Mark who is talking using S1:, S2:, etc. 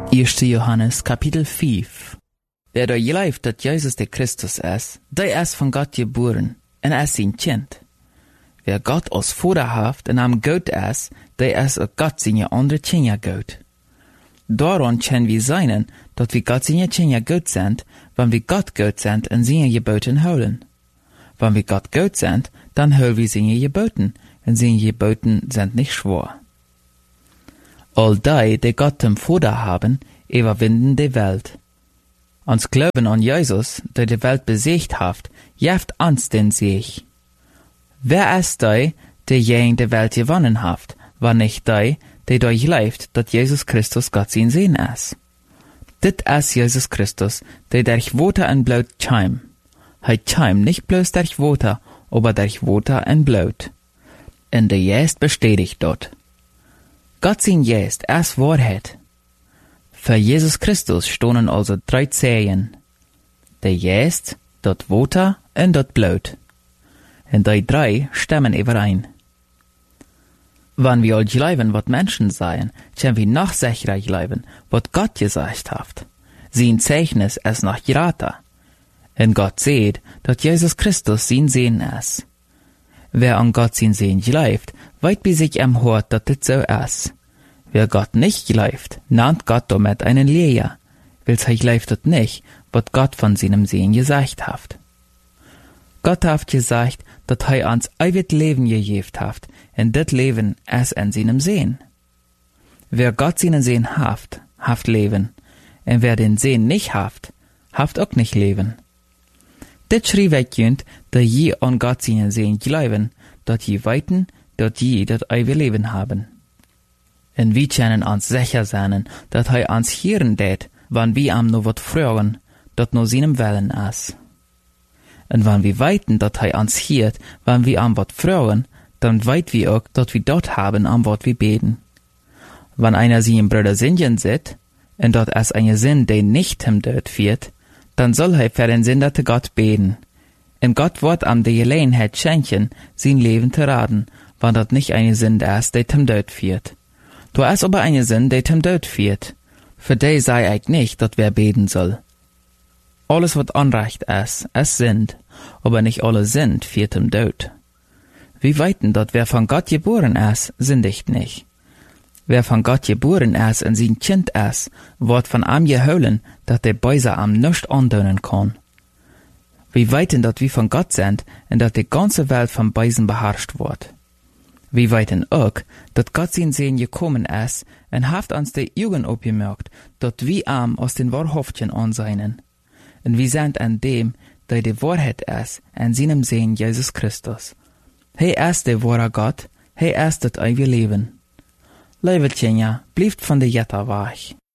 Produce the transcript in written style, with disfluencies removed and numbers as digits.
S1: 1. Johannes, kapitel 5. Wer da geloofd dat Jezus de Christus is, die is van God geboren, en is zijn kind. Wer God als vader heeft en am God is, die is ook God zijn andere kindje God. Daarom können wir zijn dat wir God zijn kindje God sind, wenn wir God God sind en zijn geboten houden. Wenn wir God God sind, dann houden wir zijn geboten, en zijn geboten sind nicht schwer. All die Gott zum Vater haben, überwinden die Welt. Uns Glauben an Jesus, der die Welt besiegt hat, jeft uns den Sieg. Wer ist der gegen die Welt gewonnen hat, war nicht der durchläuft, dass Jesus Christus Gott sein Sinn ist. Dit ist Jesus Christus, der durch Water und Blut scheim. Scheim nicht bloß durch Water, aber durch Water und Blut. Und der Geist bestätigt dort. Gott sein Geist ist Wahrheit. Für Jesus Christus stonden also 3 Zeichen. Der Geist, dort Water und dort Blut. Und die 3 stimmen überein. Wenn wir all glauben, was Menschen sagen, können wir noch sicherer glauben, was Gott gesagt hat. Sein Zeichnis ist noch geraten. Und Gott sieht, dass Jesus Christus sein Sehen ist. Wer an Gott sein Sehen glaubt, weiß bei sich am Hort, dass das so ist. Wer Gott nicht glaubt, nannt Gott damit einen Lehrer, weil er glaubt nicht, was Gott von seinem Sehen gesagt hat. Gott hat gesagt, dass er uns ewig Leben gegeben hat, und das Leben ist in seinem Sehen. Wer Gott seinen Sehen haft Leben, und wer den Sehen nicht haft auch nicht Leben. Das schrieb ich jünd, dass je an Gott seinen Sehen glauben, dass je weiten, dass je das ewige Leben haben. Und wir können uns sicher sein, dass er uns hören tät, wenn wir ihm noch wat fragen, dat nur seinem Willen ist. Und wenn wir weiten, dass er uns hört, wenn wir ihm wat fragen, dann weit wir auch, dass wir dort haben, am wat wir beten. Wenn einer seinem Bruder Sünden sieht, und dort ist eine Sinn, der nicht ihm dort führt, dann soll er für den Sünder Gott beten. Und Gott wird ihm die Gelegenheit schenken, sein Leben zu raten, wenn dort nicht eine Sünde ist, die ihm dort führt. Du ist aber eine Sünde, die ihm dort führt. Für die sei ich nicht, dass wer beten soll. Alles, was Unrecht ist Sünd, aber nicht alle Sünd führt ihm Tod. Wir weiten, dass wer von Gott geboren ist, sündigt nicht. Wer von Gott geboren ist und sein Kind ist, wird von ihm geholen, dass der Böse ihm nicht antun kann. Wir weiten, dass wir von Gott sind und dass die ganze Welt vom Bösen beherrscht wird. Wir weiten auch, dass Gott sein Sehen gekommen ist und hat uns die Augen aufgemerkt, dass wir ihm aus den Wahrhaftigen ansehen. Und wir sind an dem, der die Wahrheit ist, an seinem Sehen Jesus Christus. Er ist der wahre Gott, er ist das ewige Leben. Liebe Kinder, bleibt von der Jetta wach.